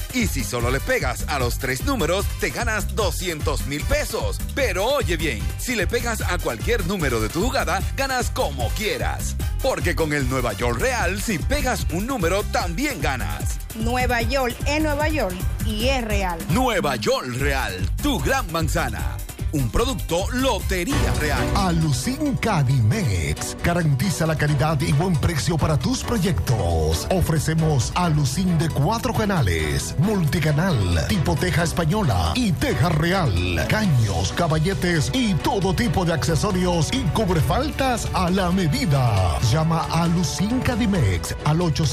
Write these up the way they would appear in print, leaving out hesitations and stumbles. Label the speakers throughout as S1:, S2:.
S1: Y si solo le pegas a los 3 números, te ganas 200,000 pesos. Pero oye bien, si le pegas a cualquier número de tu jugada, ganas como quieras. Porque con el Nueva York Real, si pegas un número, también ganas.
S2: Nueva York es Nueva York y es real.
S1: Nueva York Real, tu gran manzana. Un producto Lotería Real.
S3: Alucin Cadimex garantiza la calidad y buen precio para tus proyectos. Ofrecemos Alucin de 4 canales, multicanal, tipo teja española y teja real, caños, caballetes y todo tipo de accesorios y cubrefaltas a la medida. Llama a Alucin Cadimex al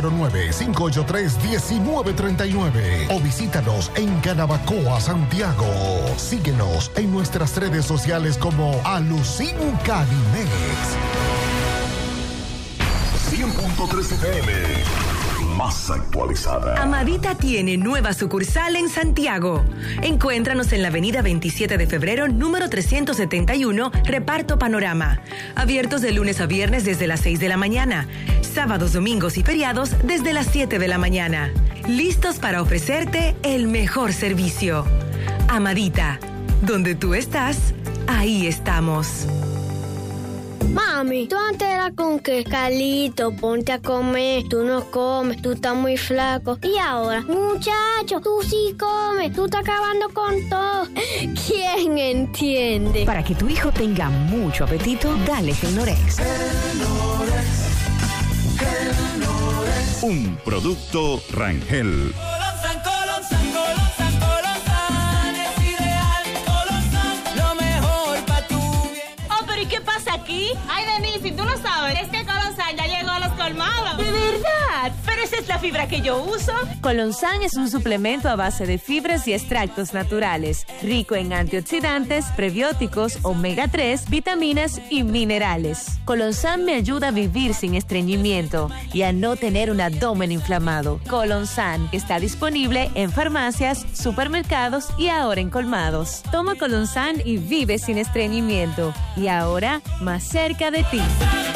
S3: 809-583-1939 o visítanos en Canabacoa, Santiago. Síguenos en nuestras redes sociales como Alucin Cadimex.
S4: 100.3 FM, más actualizada.
S5: Amadita tiene nueva sucursal en Santiago. Encuéntranos en la avenida 27 de febrero, número 371, Reparto Panorama. Abiertos de lunes a viernes desde las 6 de la mañana. Sábados, domingos y feriados desde las 7 de la mañana. Listos para ofrecerte el mejor servicio. Amadita, donde tú estás, ahí estamos.
S6: Mami, tú antes eras con que, Carlito, ponte a comer, tú no comes, tú estás muy flaco. Y ahora, muchacho, tú sí comes, tú estás acabando con todo. ¿Quién entiende?
S5: Para que tu hijo tenga mucho apetito, dale Gelnorex.
S4: Un producto Rangel.
S7: ¿Qué pasa aquí? Ay, Denise, si tú no sabes, es que Colonsan ya llegó a los colmados. ¿De verdad? Pero esa es la fibra que yo uso.
S8: Colonsan es un suplemento a base de fibras y extractos naturales, rico en antioxidantes, prebióticos, omega 3, vitaminas y minerales. Colonsan me ayuda a vivir sin estreñimiento y a no tener un abdomen inflamado. Colonsan está disponible en farmacias, supermercados y ahora en colmados. Toma Colonsan y vive sin estreñimiento. Y ahora más cerca de ti.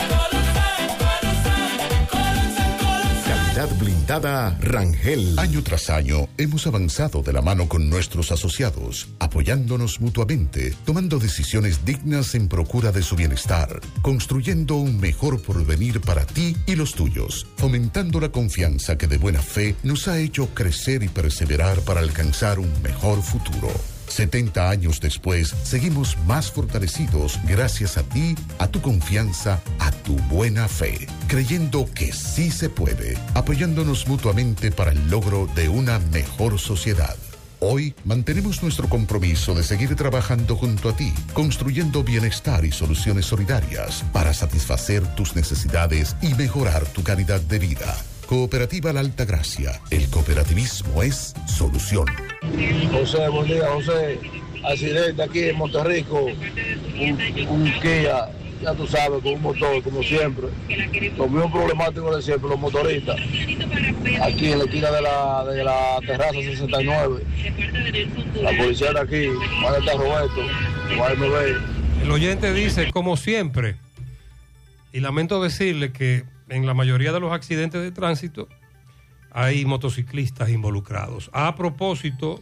S3: Calidad blindada Rangel. Año tras año hemos avanzado de la mano con nuestros asociados, apoyándonos mutuamente, tomando decisiones dignas en procura de su bienestar, construyendo un mejor porvenir para ti y los tuyos, fomentando la confianza que de buena fe nos ha hecho crecer y perseverar para alcanzar un mejor futuro. 70 años después, seguimos más fortalecidos gracias a ti, a tu confianza, a tu buena fe, creyendo que sí se puede, apoyándonos mutuamente para el logro de una mejor sociedad. Hoy mantenemos nuestro compromiso de seguir trabajando junto a ti, construyendo bienestar y soluciones solidarias para satisfacer tus necesidades y mejorar tu calidad de vida. Cooperativa La Altagracia. El cooperativismo es solución.
S9: José, buen día, José. Accidente aquí en Monterrico. Un Kia, ya tú sabes, con un motor, como siempre. Lo mismo problemático de siempre, los motoristas. Aquí en la esquina de la terraza 69. La policía de aquí, ¿dónde está Roberto?
S10: El oyente dice, como siempre, y lamento decirle que en la mayoría de los accidentes de tránsito hay motociclistas involucrados. A propósito...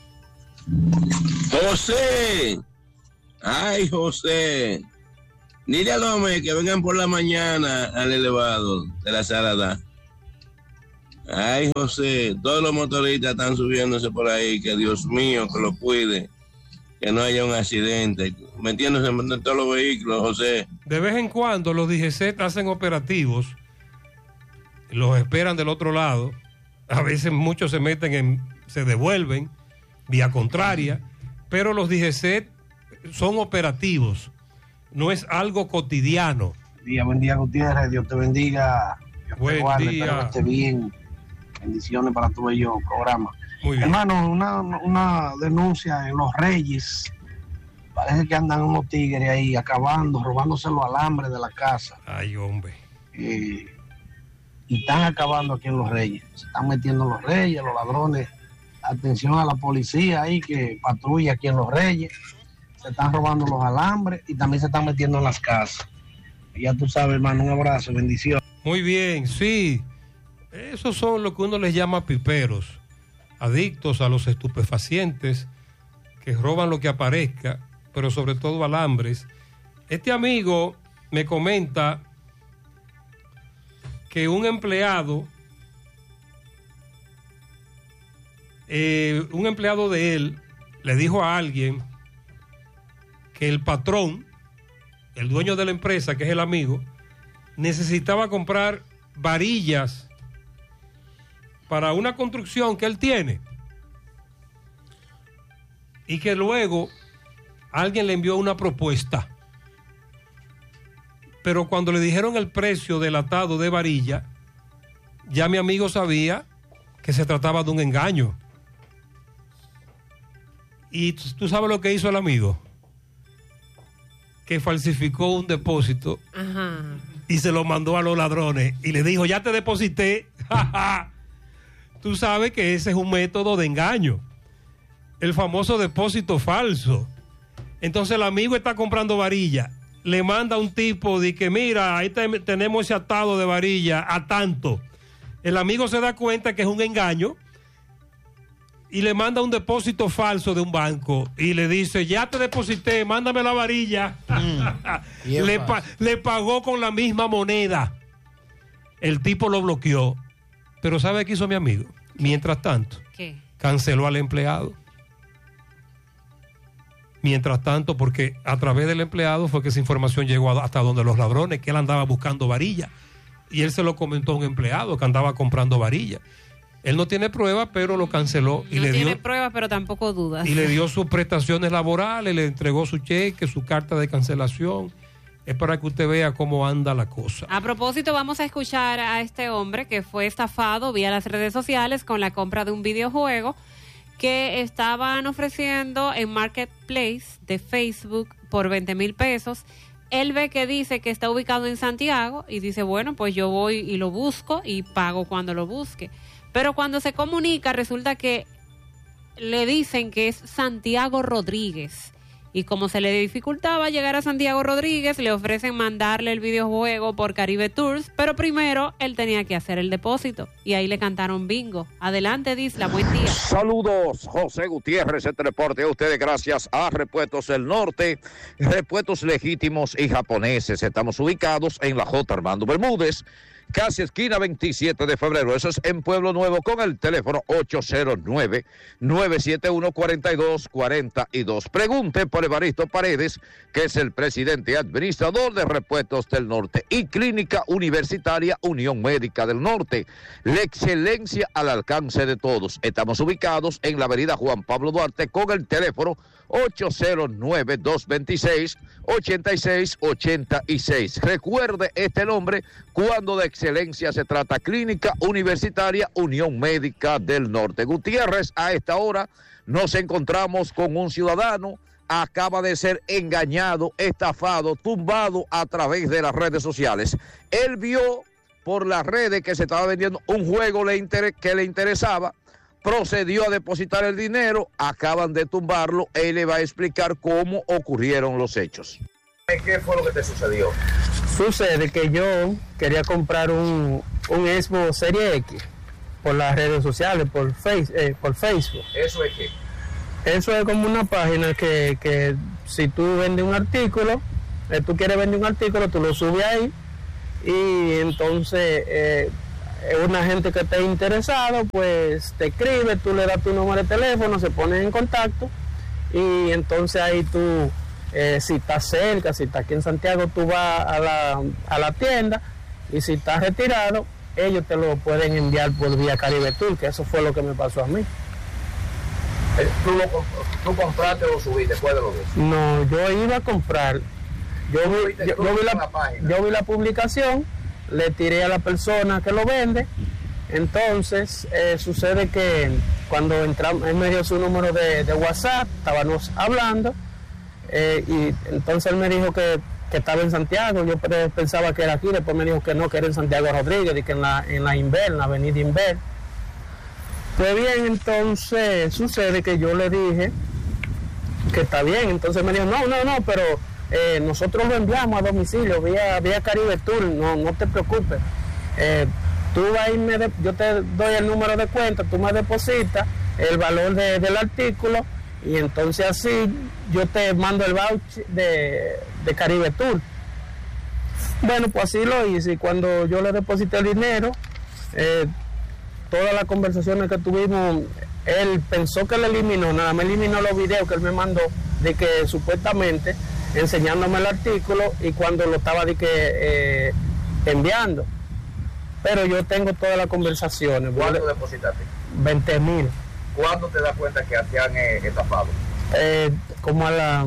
S11: José, ay José, dile a los hombres que vengan por la mañana al elevado de la Salada. Ay José, todos los motoristas están subiéndose por ahí, que Dios mío, que lo cuide, que no haya un accidente, metiéndose en todos los vehículos, José.
S10: De vez en cuando los DGC hacen operativos, los esperan del otro lado, a veces muchos se devuelven vía contraria, pero los DGC son operativos, no es algo cotidiano.
S12: Buen día Gutiérrez, Dios te bendiga, Dios
S10: buen
S12: te guarde,
S10: día.
S12: espero que esté bien, bendiciones para tu bello programa.
S10: Muy bien.
S12: Hermano, una denuncia en Los Reyes, parece que andan unos tigres ahí acabando, robándose los alambres de la casa.
S10: Ay, hombre.
S12: Y están acabando aquí en Los Reyes, se están metiendo Los Reyes, los ladrones. Atención a la policía ahí que patrulla aquí en Los Reyes, se están robando los alambres y también se están metiendo en las casas. Y ya tú sabes, hermano, un abrazo, bendición.
S10: Muy bien, sí, esos son lo que uno les llama piperos. adictos a los estupefacientes, que roban lo que aparezca, pero sobre todo alambres. Este amigo me comenta que un empleado de él le dijo a alguien que el patrón, el dueño de la empresa, que es el amigo, necesitaba comprar varillas para una construcción que él tiene, y que luego alguien le envió una propuesta, pero cuando le dijeron el precio del atado de varilla, ya mi amigo sabía que se trataba de un engaño. Y tú sabes lo que hizo el amigo, que falsificó un depósito.
S13: Ajá.
S10: Y se lo mandó a los ladrones y le dijo, ya te deposité. Tú sabes que ese es un método de engaño, el famoso depósito falso. Entonces el amigo está comprando varilla, le manda a un tipo de que mira, ahí tenemos ese atado de varilla a tanto. El amigo se da cuenta que es un engaño y le manda un depósito falso de un banco y le dice, ya te deposité, mándame la varilla. Le pagó con la misma moneda. El tipo lo bloqueó. Pero ¿sabe qué hizo mi amigo? Mientras tanto,
S13: ¿qué?
S10: Canceló al empleado. Mientras tanto, porque a través del empleado fue que esa información llegó hasta donde los ladrones, que él andaba buscando varilla. Y él se lo comentó a un empleado que andaba comprando varilla. Él no tiene pruebas, pero lo canceló.
S13: No tiene pruebas, pero tampoco dudas.
S10: Y le dio sus prestaciones laborales, le entregó su cheque, su carta de cancelación. Es para que usted vea cómo anda la cosa.
S13: A propósito, vamos a escuchar a este hombre que fue estafado vía las redes sociales con la compra de un videojuego que estaban ofreciendo en Marketplace de Facebook por 20,000 pesos. Él ve que dice que está ubicado en Santiago y dice, bueno, pues yo voy y lo busco y pago cuando lo busque. Pero cuando se comunica, resulta que le dicen que es Santiago Rodríguez. Y como se le dificultaba llegar a Santiago Rodríguez, le ofrecen mandarle el videojuego por Caribe Tours, pero primero él tenía que hacer el depósito. Y ahí le cantaron bingo. Adelante, Disla, buen día.
S14: Saludos, José Gutiérrez, este reporte a ustedes gracias a Repuestos del Norte, repuestos legítimos y japoneses. Estamos ubicados en la J. Armando Bermúdez, casi esquina 27 de febrero. Eso es en Pueblo Nuevo, con el teléfono 809-971-4242. Pregunte por Evaristo Paredes, que es el presidente administrador de Repuestos del Norte y Clínica Universitaria Unión Médica del Norte. La excelencia al alcance de todos. Estamos ubicados en la avenida Juan Pablo Duarte, con el teléfono 809-226-8686. Recuerde este nombre cuando de excelencia se trata: Clínica Universitaria Unión Médica del Norte. Gutiérrez, a esta hora nos encontramos con un ciudadano, acaba de ser engañado, estafado, tumbado a través de las redes sociales. Él vio por las redes que se estaba vendiendo un juego que le interesaba, procedió a depositar el dinero, acaban de tumbarlo. Él le va a explicar cómo ocurrieron los hechos. ¿Qué fue lo que te sucedió?
S12: Sucede que yo quería comprar un Xbox Serie X por las redes sociales, por Facebook.
S14: ¿Eso es qué?
S12: Eso es como una página que si tú vendes un artículo, tú quieres vender un artículo, tú lo subes ahí y entonces una gente que esté interesado, pues te escribe, tú le das tu número de teléfono, se ponen en contacto y entonces ahí tú, si estás cerca, si estás aquí en Santiago, tú vas a la tienda, y si estás retirado, ellos te lo pueden enviar por vía Caribe Tour, que eso fue lo que me pasó a mí.
S14: ¿Tú compraste o lo subiste después de lo de eso?
S12: No, yo iba a comprar, yo vi la publicación, le tiré a la persona que lo vende. Entonces sucede que cuando entramos, él me dio su número de WhatsApp, estábamos hablando, y entonces él me dijo que estaba en Santiago. Yo pensaba que era aquí, después me dijo que no, que era en Santiago Rodríguez, y que en la Inver, en la avenida Inver. Pues bien, entonces sucede que yo le dije que está bien. Entonces me dijo, no, pero nosotros lo enviamos a domicilio vía Caribe Tour, no te preocupes. Tú vas a irme, yo te doy el número de cuenta, tú me depositas el valor del artículo y entonces así yo te mando el voucher de Caribe Tour. Bueno, pues así lo hice y cuando yo le deposité el dinero, todas las conversaciones que tuvimos, él pensó que le eliminó, nada, me eliminó los videos que él me mandó de que supuestamente enseñándome el artículo y cuando lo estaba de que enviando. Pero yo tengo todas las conversaciones.
S14: ¿Cuánto depositaste?
S12: 20,000.
S14: ¿Cuándo te das cuenta que te han estafado?
S12: Como a la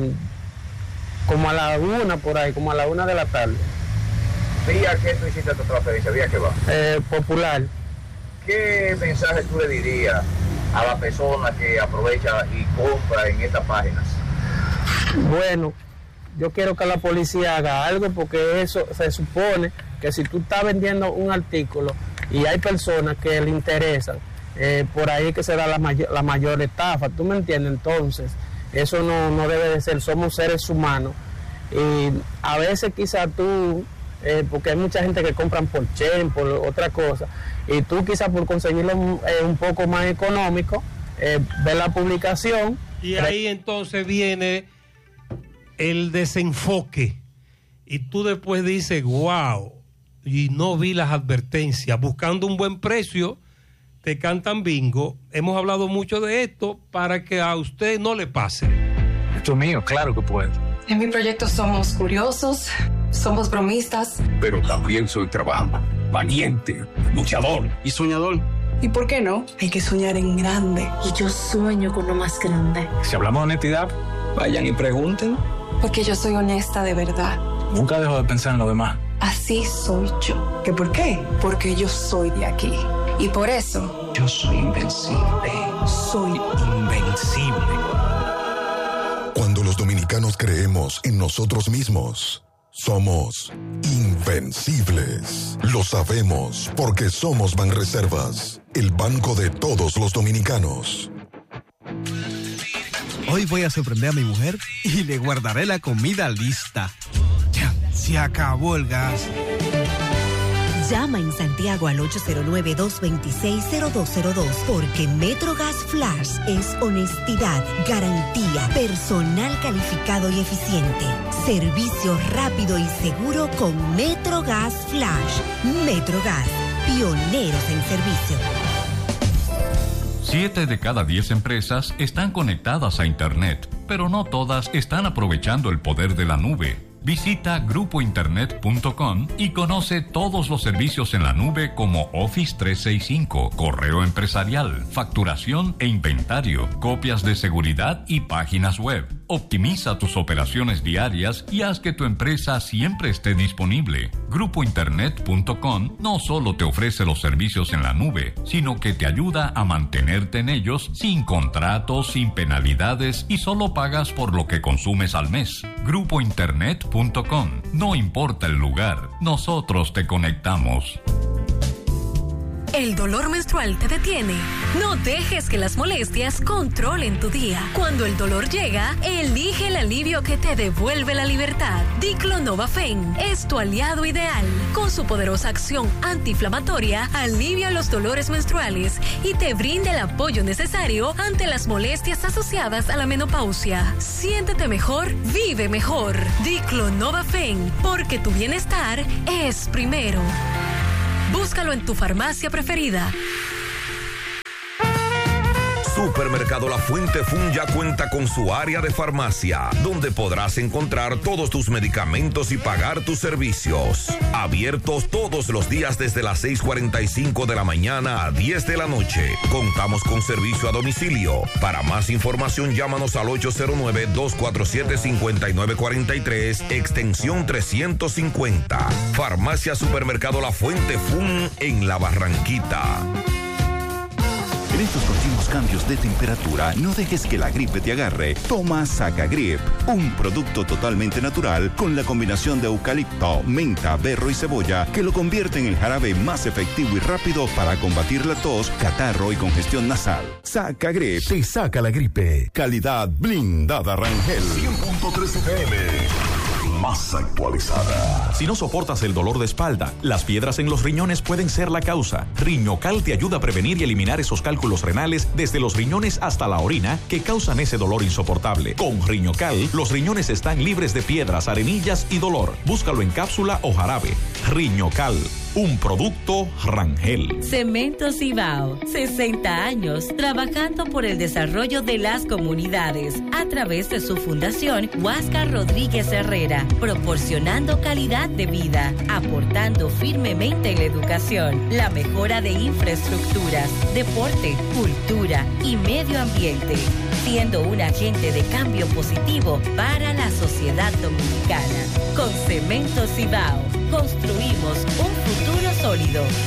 S12: 1 por ahí, como a la 1 de la tarde.
S14: ¿Vía qué tú hiciste tu transferencia? ¿Vía qué va?
S12: Popular.
S14: ¿Qué mensaje tú le dirías a la persona que aprovecha y compra en estas páginas?
S12: Bueno, yo quiero que la policía haga algo porque eso se supone que si tú estás vendiendo un artículo y hay personas que le interesan, por ahí es que se da la mayor estafa, ¿tú me entiendes? Entonces, eso no debe de ser, somos seres humanos y a veces quizás tú, porque hay mucha gente que compran por chain, por otra cosa, y tú quizás por conseguirlo un poco más económico, ves la publicación.
S10: Y ahí entonces viene el desenfoque y tú después dices, wow, y no vi las advertencias, buscando un buen precio, te cantan bingo. Hemos hablado mucho de esto para que a usted no le pase.
S15: Esto es mío, claro que puedo.
S16: En mi proyecto somos curiosos, somos bromistas.
S15: Pero también soy trabajador, valiente, luchador y soñador.
S16: ¿Y por qué no? Hay que soñar en grande.
S17: Y yo sueño con lo más grande.
S15: Si hablamos de honestidad, vayan y pregunten.
S16: Porque yo soy honesta de verdad.
S15: Nunca dejo de pensar en lo demás.
S16: Así soy yo. ¿Qué por qué? Porque yo soy de aquí. Y por eso...
S15: yo soy invencible. Soy invencible.
S18: Cuando los dominicanos creemos en nosotros mismos, somos invencibles. Lo sabemos porque somos Banreservas, el banco de todos los dominicanos.
S19: Hoy voy a sorprender a mi mujer y le guardaré la comida lista. Ya, se acabó el gas.
S20: Llama en Santiago al 809-226-0202 porque MetroGas Flash es honestidad, garantía, personal calificado y eficiente, servicio rápido y seguro con MetroGas Flash. MetroGas, pioneros en servicio.
S21: 7 de cada 10 empresas están conectadas a Internet, pero no todas están aprovechando el poder de la nube. Visita grupointernet.com y conoce todos los servicios en la nube como Office 365, correo empresarial, facturación e inventario, copias de seguridad y páginas web. Optimiza tus operaciones diarias y haz que tu empresa siempre esté disponible. Grupointernet.com no solo te ofrece los servicios en la nube, sino que te ayuda a mantenerte en ellos sin contratos, sin penalidades y solo pagas por lo que consumes al mes. Grupointernet.com. No importa el lugar, nosotros te conectamos.
S22: ¿El dolor menstrual te detiene? No dejes que las molestias controlen tu día. Cuando el dolor llega, elige el alivio que te devuelve la libertad. Diclonova-Fen es tu aliado ideal. Con su poderosa acción antiinflamatoria, alivia los dolores menstruales y te brinda el apoyo necesario ante las molestias asociadas a la menopausia. Siéntete mejor, vive mejor. Diclonova-Fen, porque tu bienestar es primero. Búscalo en tu farmacia preferida.
S23: Supermercado La Fuente Fun ya cuenta con su área de farmacia, donde podrás encontrar todos tus medicamentos y pagar tus servicios. Abiertos todos los días desde las 6:45 de la mañana a 10 de la noche. Contamos con servicio a domicilio. Para más información, llámanos al 809-247-5943, extensión 350. Farmacia Supermercado La Fuente Fun en La Barranquita.
S24: En estos continuos cambios de temperatura, no dejes que la gripe te agarre. Toma Sacagrip, un producto totalmente natural con la combinación de eucalipto, menta, berro y cebolla que lo convierte en el jarabe más efectivo y rápido para combatir la tos, catarro y congestión nasal. Sacagrip te saca la gripe. Calidad blindada Rangel.
S4: 100.3 FM. más actualizada.
S1: Si no soportas el dolor de espalda, las piedras en los riñones pueden ser la causa. Riñocal te ayuda a prevenir y eliminar esos cálculos renales desde los riñones hasta la orina que causan ese dolor insoportable. Con Riñocal, los riñones están libres de piedras, arenillas y dolor. Búscalo en cápsula o jarabe. Riñocal, un producto Rangel.
S2: Cemento Cibao, 60 años trabajando por el desarrollo de las comunidades a través de su fundación Huáscar Rodríguez Herrera, proporcionando calidad de vida, aportando firmemente en la educación, la mejora de infraestructuras, deporte, cultura y medio ambiente, siendo un agente de cambio positivo para la sociedad dominicana. Con Cemento Cibao construimos un futuro sólido.